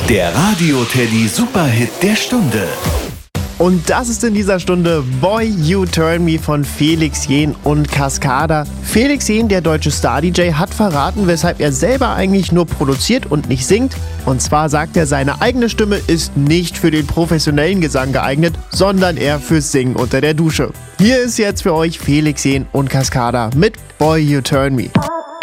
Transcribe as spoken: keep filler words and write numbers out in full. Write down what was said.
Der Radio-Teddy Superhit der Stunde. Und das ist in dieser Stunde Boy You Turn Me von Felix Jähn und Cascada. Felix Jähn, der deutsche Star-D J, hat verraten, weshalb er selber eigentlich nur produziert und nicht singt. Und zwar sagt er, seine eigene Stimme ist nicht für den professionellen Gesang geeignet, sondern eher fürs Singen unter der Dusche. Hier ist jetzt für euch Felix Jähn und Cascada mit Boy You Turn Me.